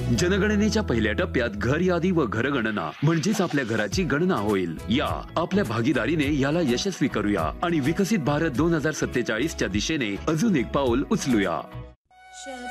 जनगणनेच्या पहिल्या टप्प्यात घर यादी व घरगणना म्हणजेच आपल्या घराची गणना होईल. या आपल्या भागीदारीने याला यशस्वी करूया आणि विकसित भारत 2047 च्या दिशेने अजून एक पाऊल उचलूया.